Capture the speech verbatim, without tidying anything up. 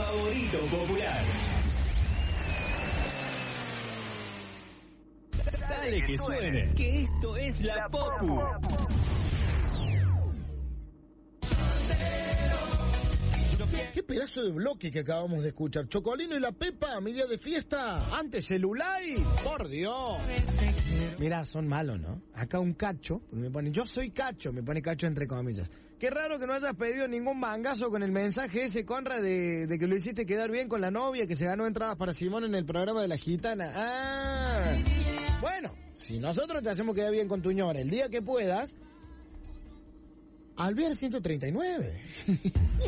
favorito popular. Dale que suene, que esto es La Popu. Qué pedazo de bloque que acabamos de escuchar. Chocolino y la Pepa, mi día de fiesta. Antes Celulay, por Dios. Mira, son malos, ¿no? Acá un cacho, porque me pone, yo soy cacho, me pone cacho entre comillas. Qué raro que no hayas pedido ningún mangazo con el mensaje ese, Conrad, de, de que lo hiciste quedar bien con la novia, que se ganó entradas para Simón en el programa de la gitana. Ah, bueno, si nosotros te hacemos quedar bien con tu ñora el día que puedas, Alvear ciento treinta y nueve.